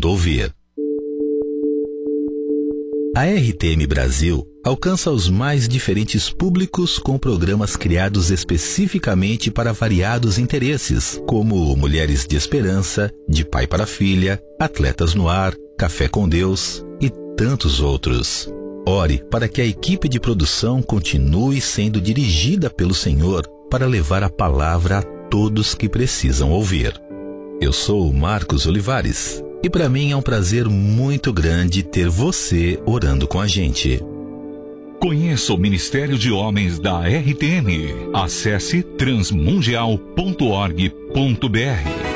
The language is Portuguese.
querendo ouvir. A RTM Brasil alcança os mais diferentes públicos com programas criados especificamente para variados interesses, como Mulheres de Esperança, De Pai para Filha, Atletas no Ar, Café com Deus e tantos outros. Ore para que a equipe de produção continue sendo dirigida pelo Senhor para levar a palavra a todos que precisam ouvir. Eu sou o Marcos Olivares e para mim é um prazer muito grande ter você orando com a gente. Conheça o Ministério de Homens da RTM. Acesse transmundial.org.br.